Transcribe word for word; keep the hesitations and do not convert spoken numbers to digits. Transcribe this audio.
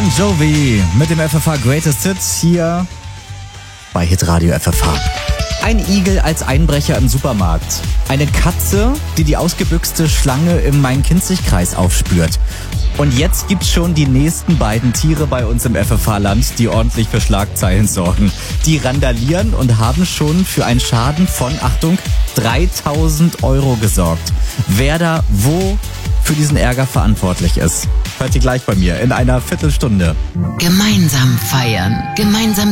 Bon Jovi mit dem F F H Greatest Hits hier bei Hitradio F F H. Ein Igel als Einbrecher im Supermarkt. Eine Katze, die die ausgebüxte Schlange im Main-Kinzig-Kreis aufspürt. Und jetzt gibt's schon die nächsten beiden Tiere bei uns im F F H-Land, die ordentlich für Schlagzeilen sorgen. Die randalieren und haben schon für einen Schaden von, Achtung, dreitausend Euro gesorgt. Wer da wo für diesen Ärger verantwortlich ist, hört ihr gleich bei mir in einer Viertelstunde. Gemeinsam feiern, gemeinsam